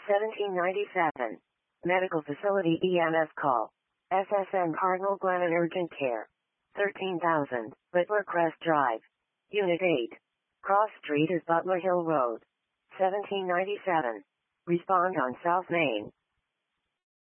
1797. Medical Facility EMS call. SSN Cardinal Glennon Urgent Care. 13,000, Whitler Crest Drive. Unit 8. Cross Street is Butler Hill Road. 1797. Respond on South Main.